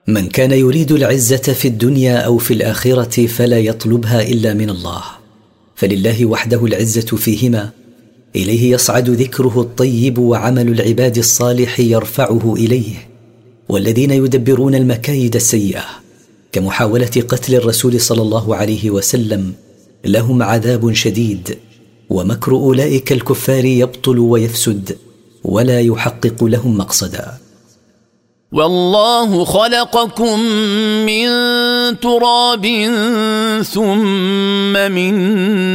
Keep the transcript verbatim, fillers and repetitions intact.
من كان يريد العزة في الدنيا أو في الآخرة فلا يطلبها إلا من الله، فلله وحده العزة فيهما، إليه يصعد ذكره الطيب وعمل العباد الصالح يرفعه إليه. والذين يدبرون المكايد السيئة كمحاولة قتل الرسول صلى الله عليه وسلم لهم عذاب شديد، ومكر أولئك الكفار يبطل ويفسد ولا يحقق لهم مقصدا. والله خلقكم من تراب ثم من